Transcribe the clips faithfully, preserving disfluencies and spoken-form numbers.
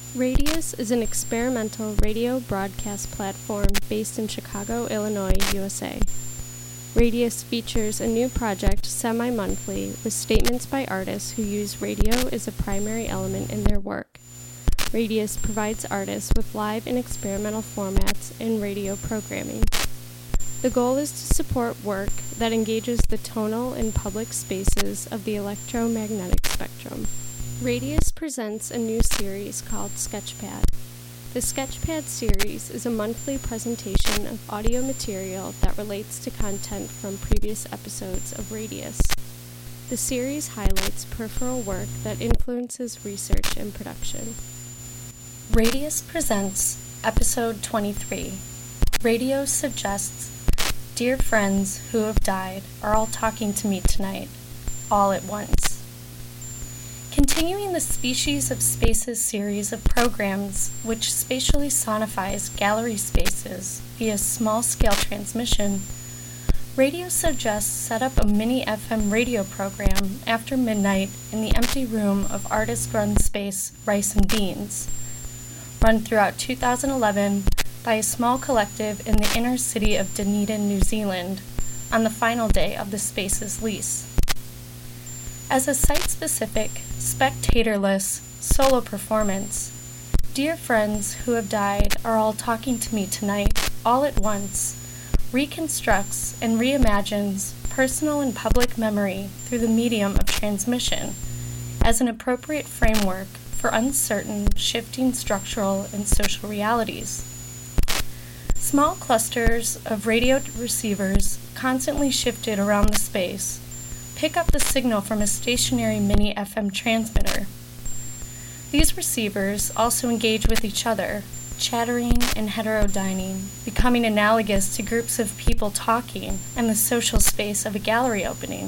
Radius is an experimental radio broadcast platform based in Chicago, Illinois, U S A. Radius features a new project semi-monthly with statements by artists who use radio as a primary element in their work. Radius provides artists with live and experimental formats in radio programming. The goal is to support work that engages the tonal and public spaces of the electromagnetic spectrum. Radius presents a new series called Sketchpad. The Sketchpad series is a monthly presentation of audio material that relates to content from previous episodes of Radius. The series highlights peripheral work that influences research and production. Radius presents Episode twenty-three. Radio suggests, "Dear friends who have died are all talking to me tonight, all at once." Continuing the Species of Spaces series of programs which spatially sonifies gallery spaces via small-scale transmission, Radio suggests set up a mini F M radio program after midnight in the empty room of artist-run space Rice and Beans, run throughout two thousand eleven by a small collective in the inner city of Dunedin, New Zealand, on the final day of the space's lease. As a site-specific, spectatorless, solo performance, Dear Friends Who Have Died Are All Talking to Me Tonight, all at once, reconstructs and reimagines personal and public memory through the medium of transmission as an appropriate framework for uncertain, shifting structural and social realities. Small clusters of radio receivers constantly shifted around the space pick up the signal from a stationary mini F M transmitter. These receivers also engage with each other, chattering and heterodyning, becoming analogous to groups of people talking in the social space of a gallery opening.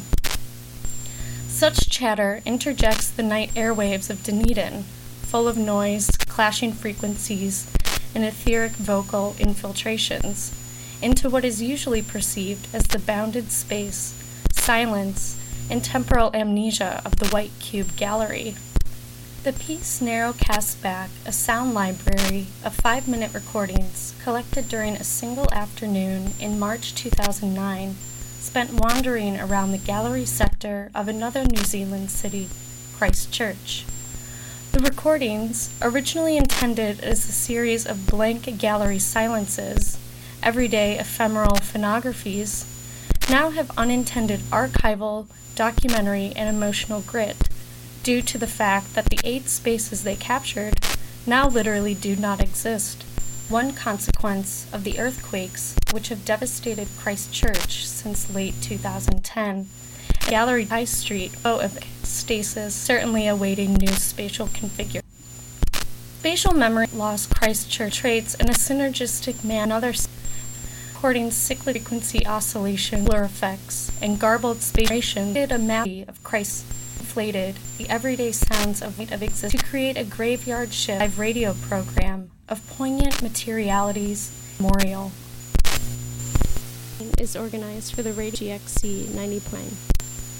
Such chatter interjects the night airwaves of Dunedin, full of noise, clashing frequencies, and etheric vocal infiltrations, into what is usually perceived as the bounded space, silence, and temporal amnesia of the White Cube Gallery. The piece Narrow casts back a sound library of five-minute recordings collected during a single afternoon in March two thousand nine, spent wandering around the gallery sector of another New Zealand city, Christchurch. The recordings, originally intended as a series of blank gallery silences, everyday ephemeral phonographies, now have unintended archival, documentary, and emotional grit, due to the fact that the eight spaces they captured now literally do not exist. One consequence of the earthquakes which have devastated Christchurch since late two thousand ten, Gallery High Street, oh, of stasis, certainly awaiting new spatial configuration. Spatial memory loss Christchurch traits in a synergistic manner, other recording cyclic frequency oscillation, blur effects, and garbled spatiation did a map of Christ inflated the everyday sounds of of existence to create a graveyard shift live radio program of poignant materialities memorial. Is organized for the Radio G X C ninety plane.